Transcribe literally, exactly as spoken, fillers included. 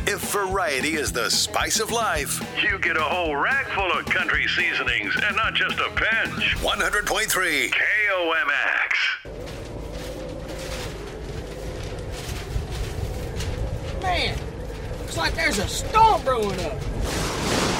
If variety is the spice of life, you get a whole rack full of country seasonings and not just a pinch. one hundred point three K O M X. Man, looks like there's a storm brewing up.